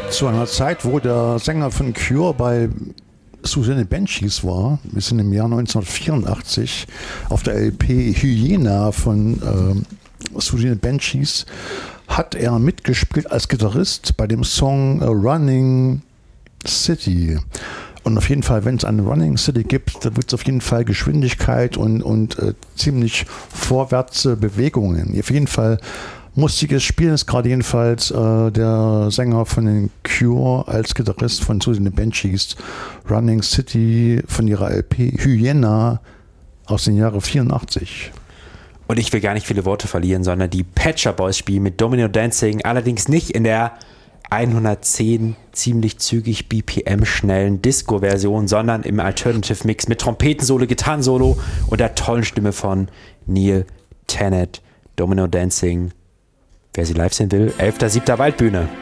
Zu einer Zeit, wo der Sänger von Cure bei Susanne Banshees war, wir sind im Jahr 1984, auf der LP Hyena von Susanne Banshees, hat er mitgespielt als Gitarrist bei dem Song Running City. Und auf jeden Fall, wenn es eine Running City gibt, da wird es auf jeden Fall Geschwindigkeit und ziemlich vorwärts Bewegungen. Auf jeden Fall mustiges Spiel ist gerade jedenfalls der Sänger von den Cure als Gitarrist von Susanne Banshees, Running City von ihrer LP Hyena aus dem Jahre 84. Und ich will gar nicht viele Worte verlieren, sondern die Pet Shop Boys spielen mit Domino Dancing, allerdings nicht in der 110 ziemlich zügig BPM schnellen Disco-Version, sondern im Alternative Mix mit Trompetensolo, Gitarrensolo und der tollen Stimme von Neil Tennant. Domino Dancing. Wer sie live sehen will, 11.07. Waldbühne.